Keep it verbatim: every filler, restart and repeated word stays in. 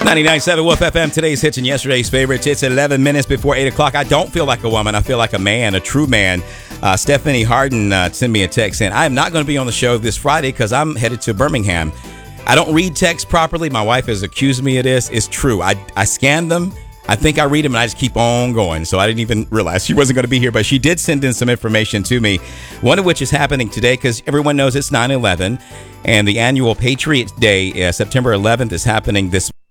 ninety-nine point seven Wolf F M, today's hits and yesterday's favorites. It's eleven minutes before eight o'clock. I don't feel like a woman. I feel like a man, a true man. Uh, Stephanie Harden uh, sent me a text saying, I am not going to be on the show this Friday because I'm headed to Birmingham. I don't read text properly. My wife has accused me of this. It's true. I, I scan them. I think I read them and I just keep on going. So I didn't even realize she wasn't going to be here, but she did send in some information to me, one of which is happening today because everyone knows it's nine eleven and the annual Patriot Day, uh, September eleventh, is happening this